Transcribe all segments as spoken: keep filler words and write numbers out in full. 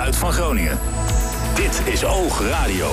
geluid van Groningen. Dit is Oog Radio.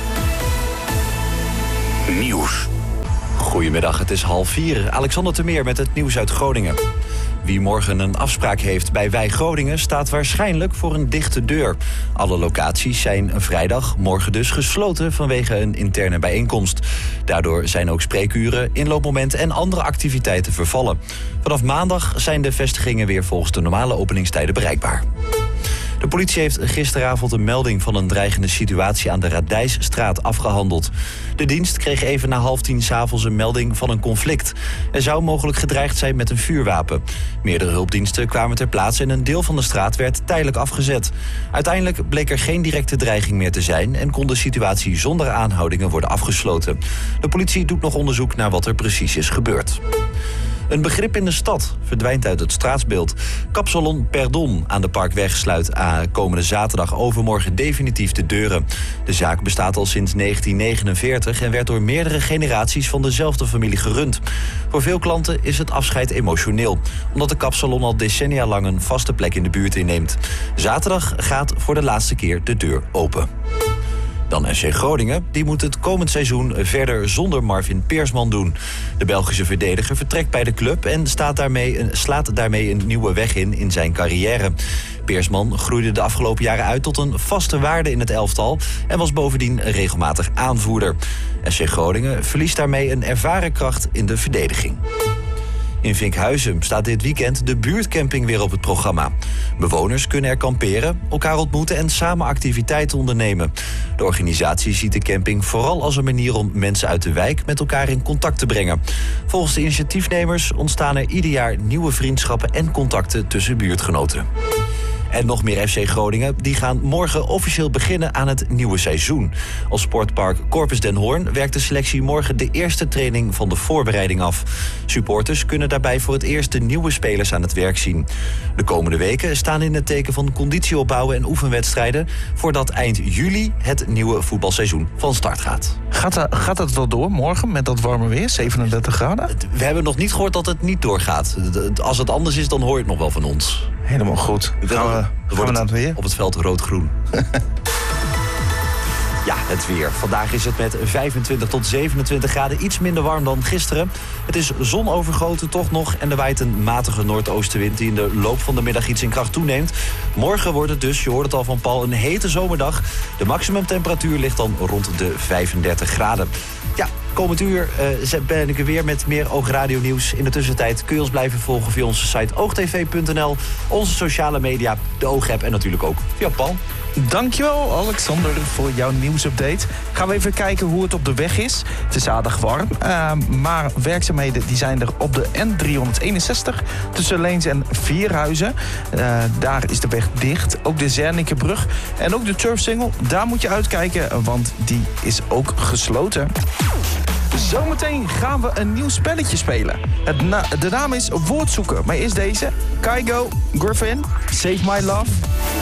Nieuws. Goedemiddag, het is half vier. Alexander Temeer met het nieuws uit Groningen. Wie morgen een afspraak heeft bij Wij Groningen staat waarschijnlijk voor een dichte deur. Alle locaties zijn vrijdag, morgen dus, gesloten vanwege een interne bijeenkomst. Daardoor zijn ook spreekuren, inloopmomenten en andere activiteiten vervallen. Vanaf maandag zijn de vestigingen weer volgens de normale openingstijden bereikbaar. De politie heeft gisteravond een melding van een dreigende situatie aan de Radijsstraat afgehandeld. De dienst kreeg even na half tien 's avonds een melding van een conflict. Er zou mogelijk gedreigd zijn met een vuurwapen. Meerdere hulpdiensten kwamen ter plaatse en een deel van de straat werd tijdelijk afgezet. Uiteindelijk bleek er geen directe dreiging meer te zijn en kon de situatie zonder aanhoudingen worden afgesloten. De politie doet nog onderzoek naar wat er precies is gebeurd. Een begrip in de stad verdwijnt uit het straatsbeeld. Kapsalon Perdon aan de Parkweg sluit komende zaterdag overmorgen definitief de deuren. De zaak bestaat al sinds negentien negenenveertig en werd door meerdere generaties van dezelfde familie gerund. Voor veel klanten is het afscheid emotioneel, omdat de kapsalon al decennia lang een vaste plek in de buurt inneemt. Zaterdag gaat voor de laatste keer de deur open. Dan F C Groningen, die moet het komend seizoen verder zonder Marvin Peersman doen. De Belgische verdediger vertrekt bij de club en staat daarmee, slaat daarmee een nieuwe weg in in zijn carrière. Peersman groeide de afgelopen jaren uit tot een vaste waarde in het elftal en was bovendien regelmatig aanvoerder. F C Groningen verliest daarmee een ervaren kracht in de verdediging. In Vinkhuizen staat dit weekend de buurtcamping weer op het programma. Bewoners kunnen er kamperen, elkaar ontmoeten en samen activiteiten ondernemen. De organisatie ziet de camping vooral als een manier om mensen uit de wijk met elkaar in contact te brengen. Volgens de initiatiefnemers ontstaan er ieder jaar nieuwe vriendschappen en contacten tussen buurtgenoten. En nog meer F C Groningen, die gaan morgen officieel beginnen aan het nieuwe seizoen. Als sportpark Corpus den Hoorn werkt de selectie morgen de eerste training van de voorbereiding af. Supporters kunnen daarbij voor het eerst de nieuwe spelers aan het werk zien. De komende weken staan in het teken van conditie opbouwen en oefenwedstrijden, voordat eind juli het nieuwe voetbalseizoen van start gaat. Gaat dat, gaat dat wel door morgen met dat warme weer, zevenendertig graden? We hebben nog niet gehoord dat het niet doorgaat. Als het anders is, dan hoor je het nog wel van ons. Helemaal goed. Gaan we, gaan we naar het weer? Op het veld rood-groen. Ja, het weer. Vandaag is het met vijfentwintig tot zevenentwintig graden iets minder warm dan gisteren. Het is zonovergoten toch nog en er waait een matige noordoostenwind die in de loop van de middag iets in kracht toeneemt. Morgen wordt het dus, je hoort het al van Paul, een hete zomerdag. De maximumtemperatuur ligt dan rond de vijfendertig graden. Ja, komend uur uh, ben ik er weer met meer Oogradio nieuws. In de tussentijd kun je ons blijven volgen via onze site oogtv punt n l, onze sociale media, de Oogapp en natuurlijk ook via Paul. Dankjewel Alexander voor jouw nieuwsupdate. Gaan we even kijken hoe het op de weg is. Het is aardig warm, uh, maar werkzaamheden die zijn er op de N driehonderdeenenzestig tussen Leens en Vierhuizen. Uh, daar is de weg dicht. Ook de Zernikebrug en ook de Turfsingel. Daar moet je uitkijken, want die is ook gesloten. Zometeen gaan we een nieuw spelletje spelen. Het na- de naam is Woordzoeken, maar is deze Kygo Griffin, Save My Love.